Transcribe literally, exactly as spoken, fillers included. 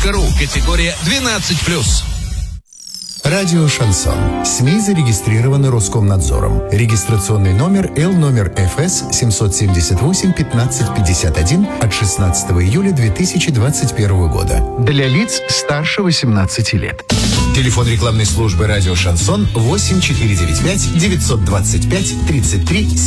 точка ру. Категория двенадцать плюс. Радио «Шансон». СМИ зарегистрированы Роскомнадзором. Регистрационный номер Л номер Ф С семь семь восемь пятнадцать пятьдесят один от шестнадцатого июля две тысячи двадцать первого года. Для лиц старше восемнадцати лет. Телефон рекламной службы «Радио Шансон» восемь четыре девять пять девятьсот двадцать пять тридцать три